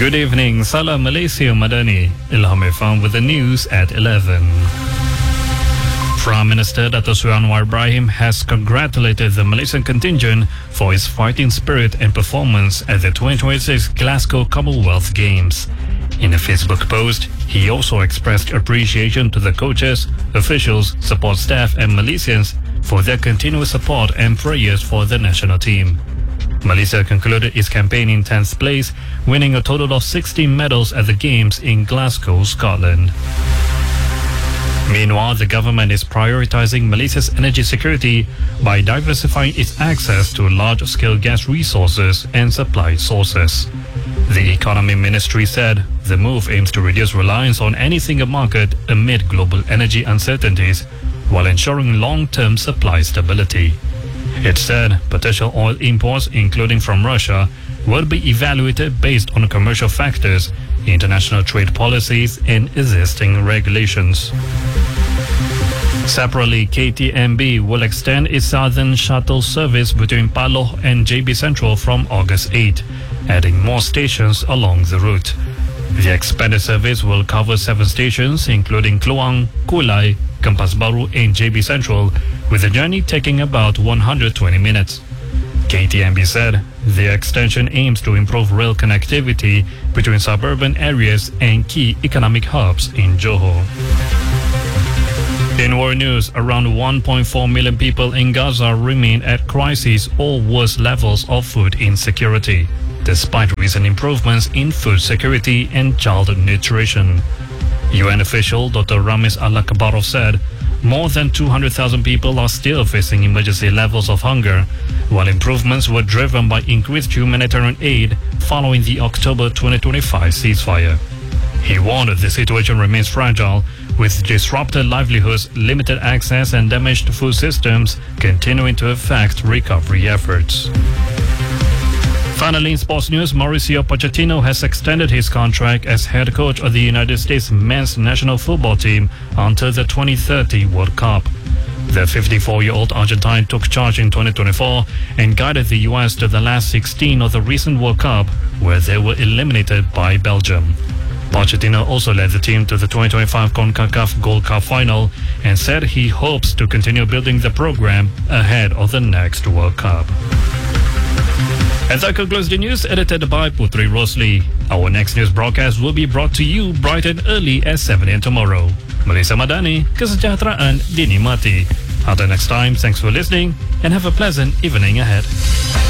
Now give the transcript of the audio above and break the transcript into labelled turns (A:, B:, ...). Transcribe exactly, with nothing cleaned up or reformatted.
A: Good evening, Salam Malaysia Madani. Ilham Irfan with the news at eleven. Prime Minister Dato Sri Anwar Ibrahim has congratulated the Malaysian contingent for its fighting spirit and performance at the twenty twenty-six Glasgow Commonwealth Games. In a Facebook post, he also expressed appreciation to the coaches, officials, support staff and Malaysians for their continuous support and prayers for the national team. Malaysia concluded its campaign in tenth place, winning a total of sixteen medals at the Games in Glasgow, Scotland. Meanwhile, the government is prioritizing Malaysia's energy security by diversifying its access to large-scale gas resources and supply sources. The Economy Ministry said the move aims to reduce reliance on any single market amid global energy uncertainties while ensuring long-term supply stability. It said potential oil imports, including from Russia, will be evaluated based on commercial factors, international trade policies and existing regulations. Separately, K T M B will extend its southern shuttle service between Paloh and J B Central from August eighth, adding more stations along the route. The expanded service will cover seven stations, including Kluang, Kulai, Kempas Baru and J B Central, with the journey taking about one hundred twenty minutes. K T M B said the extension aims to improve rail connectivity between suburban areas and key economic hubs in Johor. In world news, around one point four million people in Gaza remain at crisis or worse levels of food insecurity, despite recent improvements in food security and child nutrition. U N official Doctor Ramis Al-Kabarov said more than two hundred thousand people are still facing emergency levels of hunger, while improvements were driven by increased humanitarian aid following the October twenty twenty-five ceasefire. He warned the situation remains fragile, with disrupted livelihoods, limited access and damaged food systems continuing to affect recovery efforts. Finally, in sports news, Mauricio Pochettino has extended his contract as head coach of the United States men's national football team until the twenty thirty World Cup. The fifty-four-year-old Argentine took charge in twenty twenty-four and guided the U S to the last sixteen of the recent World Cup, where they were eliminated by Belgium. Pochettino also led the team to the twenty twenty-five CONCACAF Gold Cup final and said he hopes to continue building the program ahead of the next World Cup. And that concludes the news edited by Putri Rosli. Our next news broadcast will be brought to you bright and early at seven a.m. tomorrow. Malaysia Madani, kesejahteraan dinikmati. Until next time, thanks for listening and have a pleasant evening ahead.